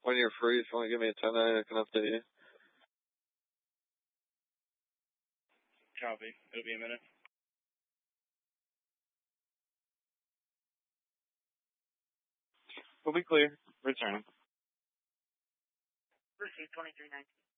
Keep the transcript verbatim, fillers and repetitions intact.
When you're free, if you want to give me a ten nine, I can update you. Copy. It'll be a minute. We'll be clear. Return. Receive twenty-three nineteen.